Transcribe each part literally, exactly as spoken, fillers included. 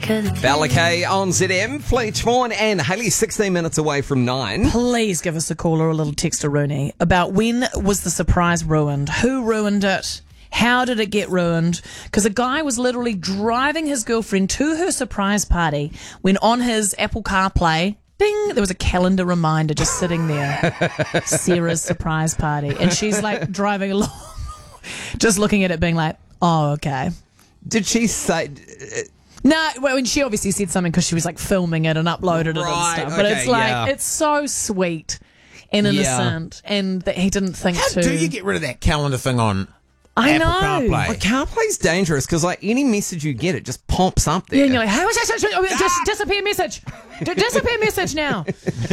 Balakay on Z M. Fleet Vaughan and Hayley, sixteen minutes away from nine. Please give us a call or a little text to Rooney about when was the surprise ruined? Who ruined it? How did it get ruined? Because a guy was literally driving his girlfriend to her surprise party when on his Apple CarPlay, ding, there was a calendar reminder just sitting there. Sarah's surprise party. And she's like driving along, just looking at it being like, oh, okay. Did she say... No, well, and she obviously said something because she was like filming it and uploaded it Right, and stuff. But okay, it's like, yeah. it's so sweet and innocent and that he didn't think How to. do you get rid of that calendar thing on I Apple know. CarPlay? Like, CarPlay's dangerous because, like, any message you get, it just pops up there. Yeah, and you're like, how is that? Oh, just disappear message. D- disappear message now.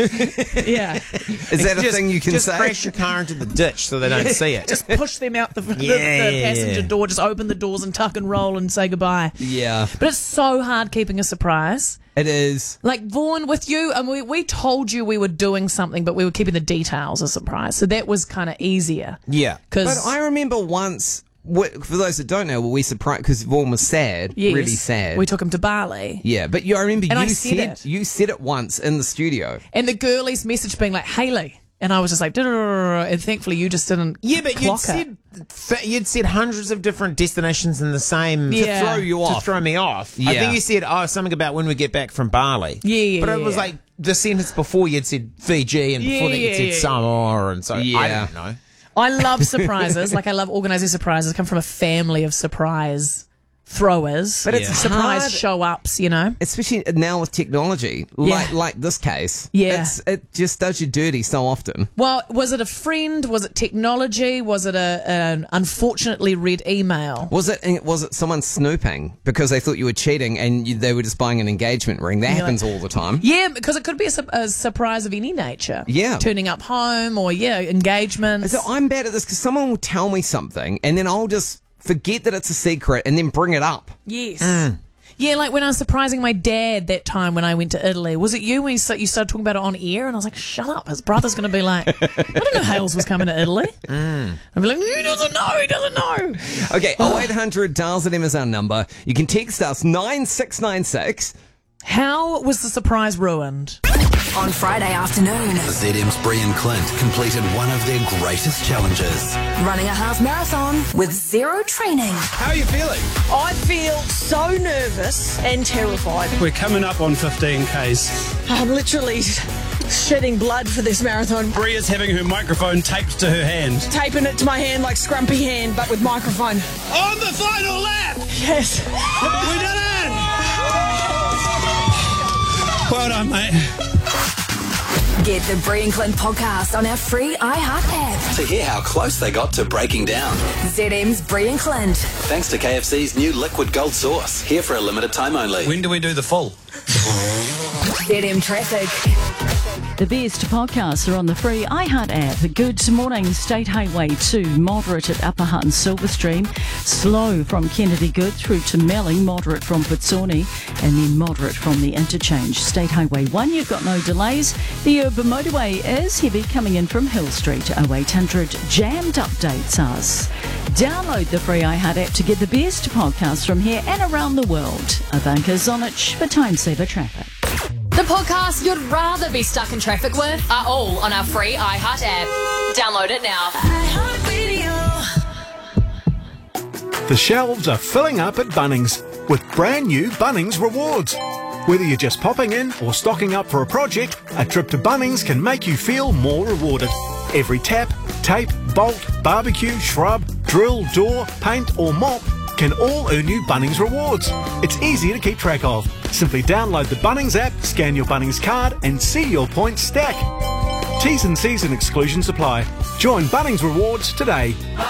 Yeah. Is that a just, thing you can just say? crash your car into the ditch so they don't see it. Just push them out the, the, Yeah. the passenger door. Just open the doors and tuck and roll and say goodbye. Yeah, But it's so hard keeping a surprise. it is. Like Vaughan, with you, and we, we told you we were doing something, but we were keeping the details a surprise. So that was kind of easier. Yeah. But Because I remember once, wh- for those that don't know, we surprised because Vaughan was sad, yes, really sad. we took him to Bali. yeah, but you, I remember And you I said said it. you said it once in the studio. And the girlies message being like, Hayley. And I was just like, "Duh-duh-duh-duh," and thankfully you just didn't Yeah, but you'd clock it. said, fa- you'd said hundreds of different destinations in the same... Yeah. To throw you To off. throw me off. I Yeah. think you said, oh, something about when we get back from Bali. Yeah, yeah, But it yeah, was yeah. like the sentence before you'd said Fiji and before Yeah, that you'd yeah, said yeah. Samoa and so I Yeah. don't know. I love surprises. Like I love organising surprises. I come from a family of surprise throwers. But it's Yeah. surprise hard- show ups, you know? Especially now with technology, like like this case. Yeah. It's, it just does you dirty so often. Well, was it a friend? Was it technology? Was it a an unfortunately read email? Was it was it someone snooping because they thought you were cheating and you, they were just buying an engagement ring? That You're happens all the time. Yeah, because it could be a, su- a surprise of any nature. Yeah. Turning up home or, yeah, engagements. So I'm bad at this because someone will tell me something and then I'll just forget that it's a secret and then bring it up. Yes. Yeah, like when I was surprising my dad that time when I went to Italy. Was it you when you sta- you started talking about it on air? And I was like, shut up. His brother's going to be like, I didn't know Hales was coming to Italy. Mm. I'd be like, he doesn't know. He doesn't know. Okay, oh eight hundred dials at Amazon number. You can text us nine six nine six. How was the surprise ruined? On Friday afternoon, Z M's Bree and Clint completed one of their greatest challenges. running a half marathon with zero training. How are you feeling? I feel so nervous and terrified. We're coming up on fifteen kays. I'm literally shedding blood for this marathon. Bree is having her microphone taped to her hand. Taping it to my hand like Scrumpy hand, but with microphone. On the final lap! Yes. We did it! Well done, mate. Get the Bree and Clint podcast on our free iHeart app. To hear how close they got to breaking down. Z M's Bree and Clint. Thanks to K F C's new liquid gold sauce. Here for a limited time only. When do we do the full? Z M traffic. The best podcasts are on the free iHeart app. Good morning, State Highway two, moderate at Upper Hutt and Silverstream, slow from Kennedy Good through to Melling, moderate from Putsoni, and then moderate from the interchange. State Highway one, you've got no delays. The urban motorway is heavy coming in from Hill Street. oh eight hundred jammed updates us. Download the free iHeart app to get the best podcasts from here and around the world. Ivanka Zonich for Time Saver Traffic. The podcasts you'd rather be stuck in traffic with are all on our free iHeart app. Download it now. The shelves are filling up at Bunnings with brand new Bunnings rewards. Whether you're just popping in or stocking up for a project, a trip to Bunnings can make you feel more rewarded. Every tap, tape, bolt, barbecue, shrub, drill, door, paint or mop can all earn you Bunnings rewards. It's easy to keep track of. Simply download the Bunnings app, scan your Bunnings card and see your points stack. T's and C's and exclusions apply. Join Bunnings Rewards today.